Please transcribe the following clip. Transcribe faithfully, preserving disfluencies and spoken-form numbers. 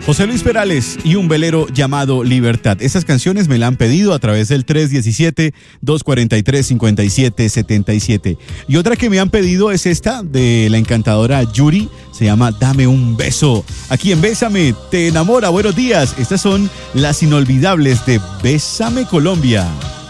José Luis Perales y un velero llamado Libertad. Estas canciones me la han pedido a través del tres uno siete, dos cuatro tres, cinco siete siete siete. Y otra que me han pedido es esta de la encantadora Yuri. Se llama Dame un beso. Aquí en Bésame, te enamora. Buenos días. Estas son las inolvidables de Bésame Colombia.